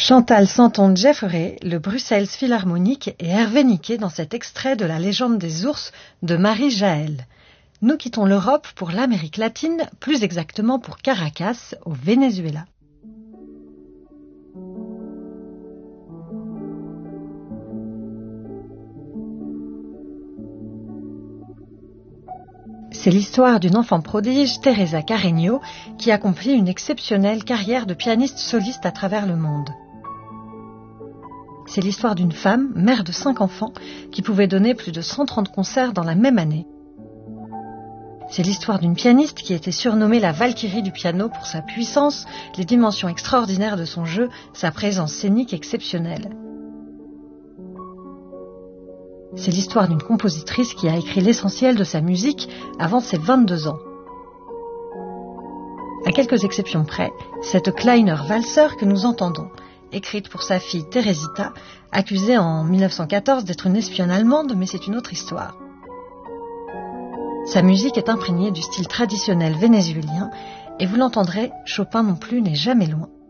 Chantal Santon-Jeffrey, le Bruxelles Philharmonique et Hervé Niquet dans cet extrait de La légende des ours de Marie Jaël. Nous quittons l'Europe pour l'Amérique latine, plus exactement pour Caracas, au Venezuela. C'est l'histoire d'une enfant prodige, Teresa Carreño, qui accomplit une exceptionnelle carrière de pianiste soliste à travers le monde. C'est l'histoire d'une femme, mère de 5 enfants, qui pouvait donner plus de 130 concerts dans la même année. C'est l'histoire d'une pianiste qui était surnommée la Valkyrie du piano pour sa puissance, les dimensions extraordinaires de son jeu, sa présence scénique exceptionnelle. C'est l'histoire d'une compositrice qui a écrit l'essentiel de sa musique avant ses 22 ans. À quelques exceptions près, cette Kleiner valseur que nous entendons, écrite pour sa fille Teresita, accusée en 1914 d'être une espionne allemande, mais c'est une autre histoire. Sa musique est imprégnée du style traditionnel vénézuélien, et vous l'entendrez, Chopin non plus n'est jamais loin.